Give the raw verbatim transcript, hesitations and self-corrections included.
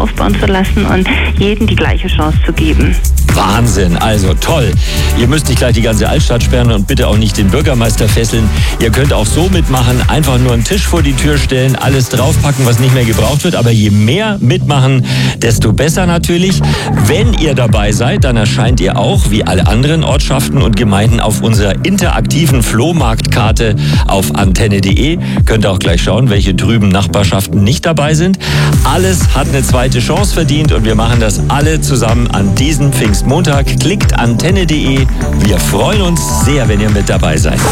aufbauen zu lassen und jedem die gleiche Chance zu geben. Wahnsinn, also toll. Ihr müsst nicht gleich die ganze Altstadt sperren und bitte auch nicht den Bürgermeister fesseln. Ihr könnt auch so mitmachen, einfach nur einen Tisch vor die Tür stellen, alles draufpacken, was nicht mehr gebraucht wird. Aber je mehr mitmachen, desto besser natürlich. Wenn ihr dabei seid, dann erscheint ihr auch, wie alle anderen Ortschaften und Gemeinden, auf unserer interaktiven Flohmarktkarte auf antenne punkt de. Könnt ihr auch gleich schauen, welche drüben Nachbarschaften nicht dabei sind. Alles hat eine zweite Chance verdient und wir machen das alle zusammen an diesem Pfingstmontag. Klickt antenne punkt de. Wir freuen uns sehr, wenn ihr mit dabei seid.